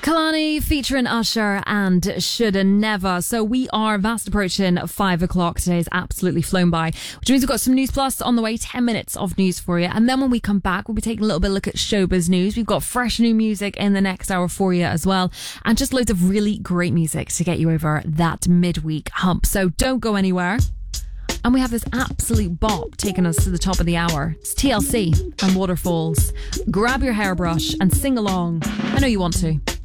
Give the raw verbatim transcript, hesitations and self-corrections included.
Kalani featuring Usher and Shoulda Never. So we are fast approaching five o'clock. Today's absolutely flown by, which means we've got some News Plus on the way, ten minutes of news for you. And then when we come back, we'll be taking a little bit of a look at showbiz news. We've got fresh new music in the next hour for you as well. And just loads of really great music to get you over that midweek hump. So don't go anywhere. And we have this absolute bop taking us to the top of the hour. It's T L C and Waterfalls. Grab your hairbrush and sing along. I know you want to.